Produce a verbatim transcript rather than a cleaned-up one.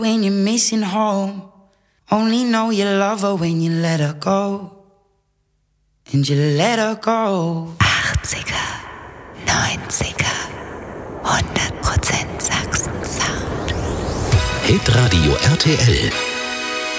When you're missing home, only know you love her when you let her go. And you let her go. achtziger, neunziger, hundert Prozent Sachsen-Sound. Hitradio R T L.